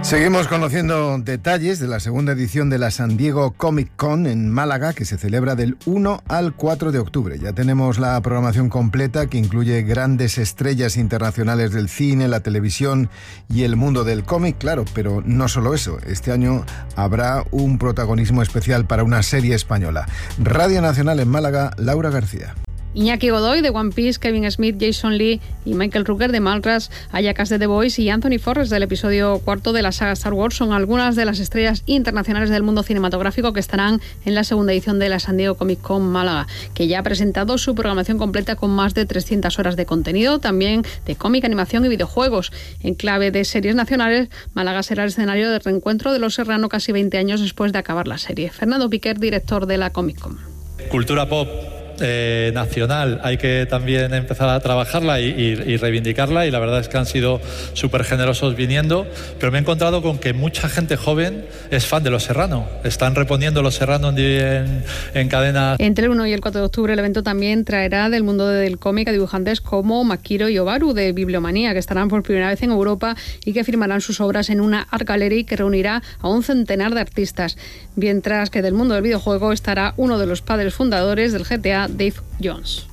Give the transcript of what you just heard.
Seguimos conociendo detalles de la segunda edición de la San Diego Comic Con en Málaga, que se celebra del 1 al 4 de octubre. Ya tenemos la programación completa, que incluye grandes estrellas internacionales del cine, la televisión y el mundo del cómic, claro, pero no solo eso. Este año habrá un protagonismo especial para una serie española. Radio Nacional en Málaga, Laura García. Iñaki Godoy de One Piece, Kevin Smith, Jason Lee y Michael Rooker de Mallrats, Aya Cash de The Boys y Anthony Forrest del episodio 4 de la saga Star Wars son algunas de las estrellas internacionales del mundo cinematográfico que estarán en la segunda edición de la San Diego Comic Con Málaga, que ya ha presentado su programación completa con más de 300 horas de contenido, también de cómic, animación y videojuegos. En clave de series nacionales, Málaga será el escenario de reencuentro de Los Serrano casi 20 años después de acabar la serie. Fernando Piquer, director de la Comic Con. Cultura pop nacional, hay que también empezar a trabajarla y reivindicarla, y la verdad es que han sido súper generosos viniendo, pero me he encontrado con que mucha gente joven es fan de Los Serrano, están reponiendo Los Serrano en cadenas. Entre el 1 y el 4 de octubre el evento también traerá del mundo del cómic a dibujantes como Makiro y Obaru de Bibliomanía, que estarán por primera vez en Europa y que firmarán sus obras en una Art Gallery que reunirá a un centenar de artistas, mientras que del mundo del videojuego estará uno de los padres fundadores del GTA, Dave Jones.